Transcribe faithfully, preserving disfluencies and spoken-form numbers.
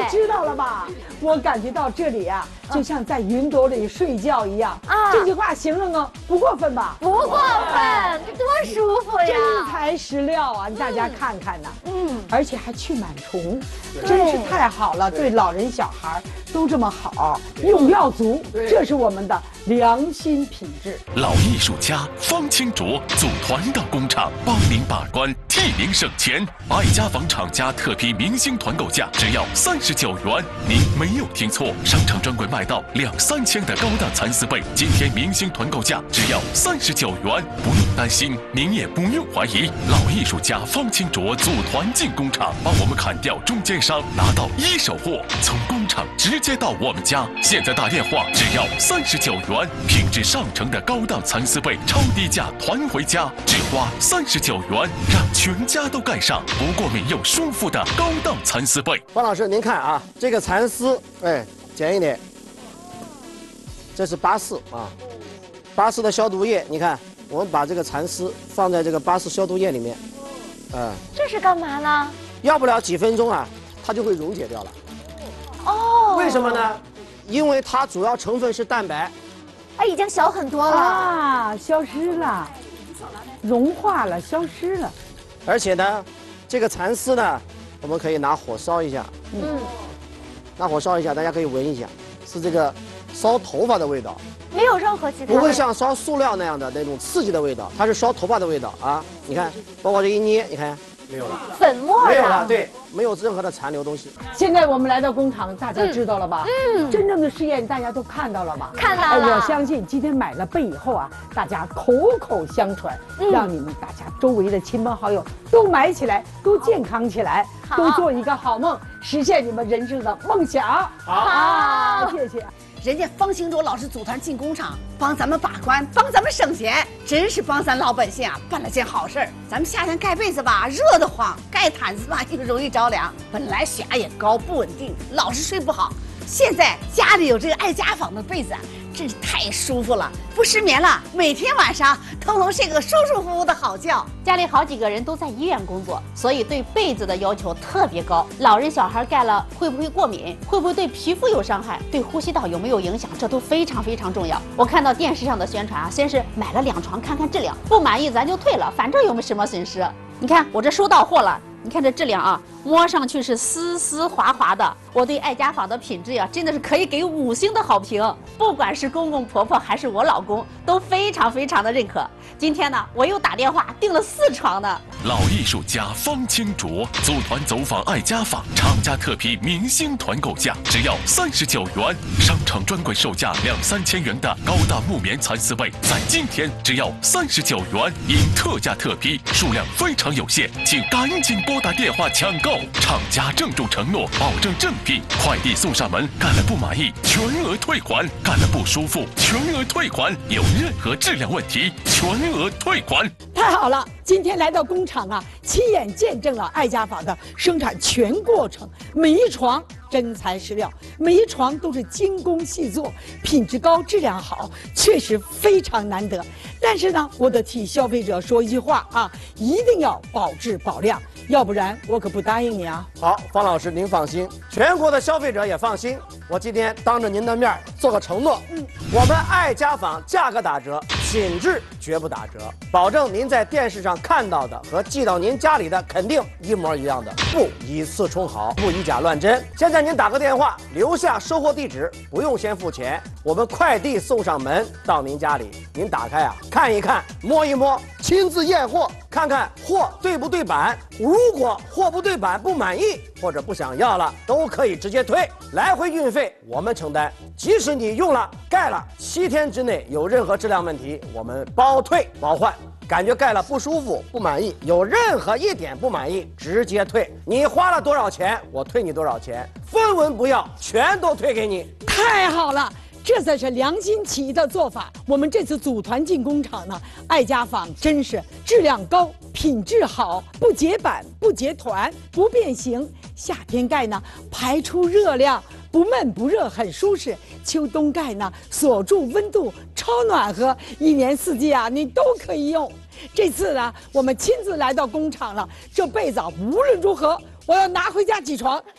知道了吧？我感觉到这里啊，就像在云朵里睡觉一样。啊，这句话形容啊，不过分吧？ 不过分，这多舒服呀！ 真材实料啊，大家看看呐。嗯，而且还去螨虫，真是太好了，对老人小孩都这么好，用料足，这是我们的良心品质。 老艺术家方清卓组团到工厂，帮您把关，替您省钱。爱家纺厂家特批明星团购价只要三十九元，您没有听错，商场专柜卖到两三千的高档蚕丝被，今天明星团购价只要三十九元，不用担心，您也不用怀疑。老艺术家方清卓组团进工厂，帮我们砍掉中间商，拿到一手货，从工厂直接到我们家。现在打电话只要三十九元，品质上乘的高档蚕丝被，超低价团回家，只花三十九元，让全家都盖上不过敏又舒服的高档蚕丝被。 方老师，您看啊，这个蚕丝，哎，剪一点，这是八四啊，八四的消毒液，你看，我们把这个蚕丝放在这个八四消毒液里面，嗯， 这是干嘛呢？ 要不了几分钟啊，它就会溶解掉了。 哦， 为什么呢？因为它主要成分是蛋白。 哎，已经小很多了啊，消失了，融化了，消失了。 而且呢，这个蚕丝呢，我们可以拿火烧一下，嗯，拿火烧一下，大家可以闻一下，是这个烧头发的味道， 没有任何其他， 不会像烧塑料那样的那种刺激的味道，它是烧头发的味道啊！你看，包括这一捏，你看没有了， 粉末没有了，对，没有任何的残留东西。 现在我们来到工厂，大家知道了吧？嗯，真正的试验大家都看到了吧？ 看到了。 我相信今天买了被以后啊，大家口口相传，嗯、让你们大家周围的亲朋好友都买起来，都健康起来，都做一个好梦，实现你们人生的梦想。 好， 谢谢。 人家方清卓老师组团进工厂，帮咱们把关，帮咱们省钱，真是帮咱老百姓啊办了件好事儿。咱们夏天盖被子吧，热得慌；盖毯子吧，又容易着凉。本来血压也高，不稳定，老是睡不好。现在家里有这个爱家纺的被子啊，真是太舒服了，不失眠了。每天晚上通通睡个舒舒服服的好觉。 家里好几个人都在医院工作，所以对被子的要求特别高。老人小孩盖了会不会过敏？会不会对皮肤有伤害？对呼吸道有没有影响？这都非常非常重要。我看到电视上的宣传啊，先是买了两床看看质量，不满意咱就退了，反正又没什么损失。你看我这收到货了。你看这质量啊，摸上去是丝丝滑滑的。我对爱家纺的品质呀、啊，真的是可以给五星的好评。不管是公公婆婆还是我老公，都非常非常的认可。今天呢，我又打电话订了四床呢。 老艺术家方清卓组团走访爱家纺，厂家特批明星团购价只要三十九元，商场专柜售价两三千元的高档木棉蚕丝被，在今天只要三十九元，因特价特批，数量非常有限，请赶紧拨打电话抢购。厂家郑重承诺，保证正品，快递送上门，干了不满意全额退款，干了不舒服全额退款，有任何质量问题全额退款。 太好了，今天来到工厂啊，亲眼见证了爱家纺的生产全过程，每一床真材实料，每一床都是精工细作，品质高，质量好，确实非常难得。但是呢，我得替消费者说一句话啊，一定要保质保量，要不然我可不答应你啊。 好，方老师您放心，全国的消费者也放心。我今天当着您的面做个承诺，嗯，我们爱家纺价格打折，品质绝不打折，保证您在电视上看到的和寄到您家里的肯定一模一样的，不以次充好，不以假乱真。现在您打个电话，留下收货地址，不用先付钱，我们快递送上门到您家里，您打开啊，看一看，摸一摸，亲自验货，看看货对不对版。如果货不对版不满意或者不想要了，都可以直接退，来回运费我们承担。即使你用了盖了七天之内有任何质量问题，我们包退包换。感觉盖了不舒服不满意，有任何一点不满意直接退，你花了多少钱我退你多少钱，分文不要，全都退给你。 太好了，这才是良心企业的做法。我们这次组团进工厂呢，爱家纺真是质量高，品质好，不结板不结团不变形，夏天盖呢排出热量，不闷不热，很舒适。秋冬盖呢锁住温度，超暖和，一年四季啊你都可以用。这次呢我们亲自来到工厂了，这被子啊无论如何我要拿回家几床。